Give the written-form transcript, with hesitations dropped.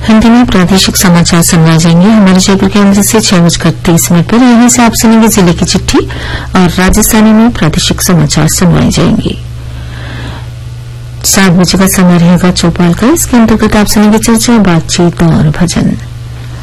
हिंदी में प्रादेशिक समाचार सुनवाए जाएंगे हमारे जयपुर केंद्र से 6:30 पर। यहीं से आप सुनेंगे जिले की चिट्ठी और राजस्थानी में प्रादेशिक समाचार सुनवाए जाएंगे। 7 बजे का समय रहेगा चौपाल का। इसके अंतर्गत आप सुनेंगे चर्चा, बातचीत और भजन।